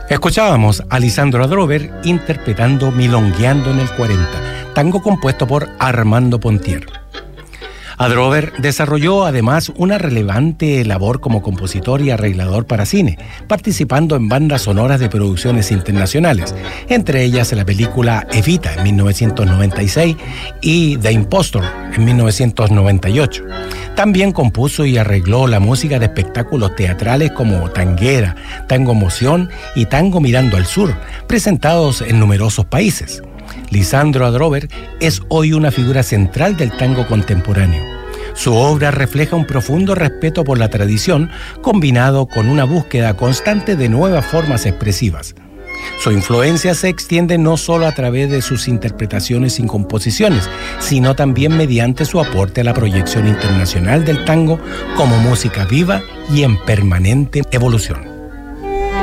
Escuchábamos a Lisandro Adrover interpretando Milongueando en el 40, tango compuesto por Armando Pontier. Adrover desarrolló además una relevante labor como compositor y arreglador para cine, participando en bandas sonoras de producciones internacionales, entre ellas la película Evita en 1996 y The Impostor en 1998. También compuso y arregló la música de espectáculos teatrales como Tanguera, Tango Emoción y Tango Mirando al Sur, presentados en numerosos países. Lisandro Adrover es hoy una figura central del tango contemporáneo. Su obra refleja un profundo respeto por la tradición, combinado con una búsqueda constante de nuevas formas expresivas. Su influencia se extiende no solo a través de sus interpretaciones y composiciones, sino también mediante su aporte a la proyección internacional del tango como música viva y en permanente evolución.